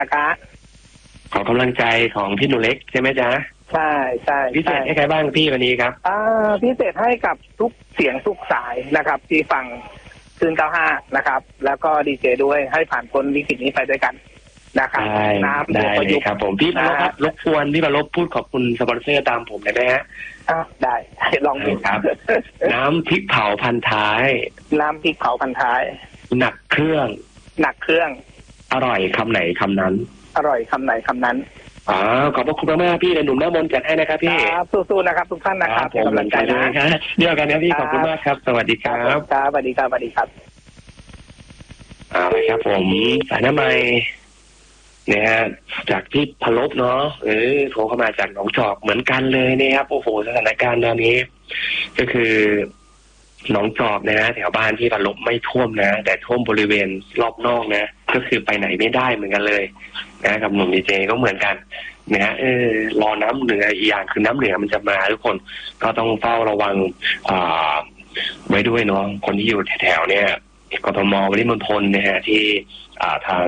นะคะขอกำลังใจของพี่หนูเล็กใช่ไหมจ๊ะใช่ใช่พิเศษให้ใครบ้างพี่วันนี้ครับพิเศษให้กับทุกเสียงทุกสายนะครับที่ฟังคืน95นะครับแล้วก็ดีเจด้วยให้ผ่านพ้นวิกฤตนี้ไปด้วยกันนะครับได้เลยครับผมพี่พลบครับรบกวนพี่พลบพูดขอบคุณสปอนเซอร์ตามผมได้ไหมฮะได้ลองดูครับน้ำพริกเผาพันท้ายน้ำพริกเผาพันท้ายหนักเครื่องอร่อยคำไหนคำนั้นอร่อยคำไหนคำนั้นขอบพระคุณมากๆพี่หนุ่มหน้ามนต์จัดให้นะครับพี่สู้ๆนะครับทุกท่านนะครับเป็นกำลังใจนะครับเดียวกันนะพี่ขอบคุณมากครับสวัสดีครับสวัสดีครับสวัสดีครับเลยครับผมสายน้ำไม้เนี่ยจากที่พลบเนาะโทรเข้ามาจากหนองจอกเหมือนกันเลยนะครับโอ้โหสถานการณ์ตอนนี้ก็คือหนองจอกนะแถวบ้านที่พลบไม่ท่วมนะแต่ท่วมบริเวณรอบนอกนะก็คือไปไหนไม่ได้เหมือนกันเลยนะกับหนุ่มดีเจก็เหมือนกันนะรอน้ำเหนืออีกอย่างคือน้ำเหนือมันจะมาทุกคนก็ต้องเฝ้าระวังไว้ด้วยเนาะคนที่อยู่แถวเนี่ยกทมปริมณฑลนะฮะที่ทาง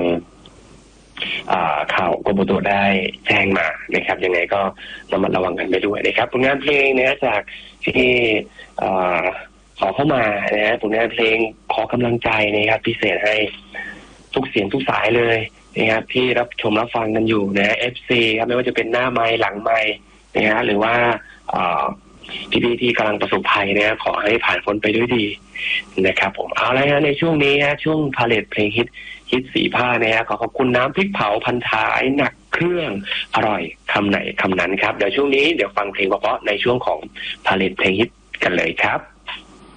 ข่าวกบฏได้แจ้งมานะครับยังไงก็ระมัดระวังกันไปด้วยนะครับผลงานเพลงนะจากที่ขอเข้ามานะฮะผลงานเพลงขอกำลังใจนะครับพิเศษให้ทุกเสียงทุกสายเลยนะครับที่รับชมรับฟังกันอยู่นะ FC ครับไม่ว่าจะเป็นหน้าไมค์หลังไมค์นะฮะหรือว่าพี่ที่กำลังประสบภัยนะขอให้ผ่านพ้นไปด้วยดีนะครับผมเอาละฮะในช่วงนี้ฮะช่วงพาเลทเพลงฮิตสีผ้านะฮะขอบคุณน้ำพริกเผาพันท้ายหนักเครื่องอร่อยคำไหนคำนั้นครับเดี๋ยวช่วงนี้เดี๋ยวฟังเพลงเพราะในช่วงของพาเลทเพลงฮิตกันเลยครับ